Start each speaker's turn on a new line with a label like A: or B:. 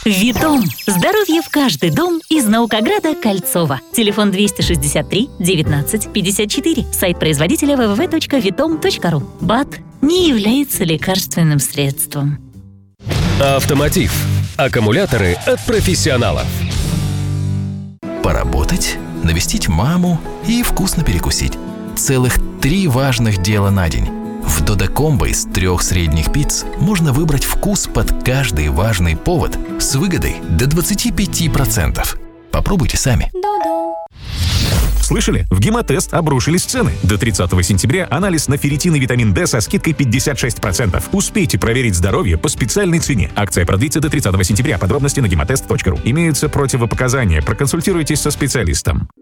A: Витом. Здоровье в каждый дом из Наукограда Кольцова. Телефон 263 19 54. Сайт производителя www.vitom.ru. БАД не является лекарственным средством.
B: Автомотив. Аккумуляторы от профессионалов.
C: Поработать, навестить маму и вкусно перекусить. Целых 3 важных дела на день. В Додо-комбо из 3 средних пиц можно выбрать вкус под каждый важный повод с выгодой до 25%. Попробуйте сами.
D: Слышали? В Гемотест обрушились цены. До 30 сентября анализ на ферритин и витамин D со скидкой 56%. Успейте проверить здоровье по специальной цене. Акция продлится до 30 сентября. Подробности на gemotest.ru. Имеются противопоказания. Проконсультируйтесь со специалистом.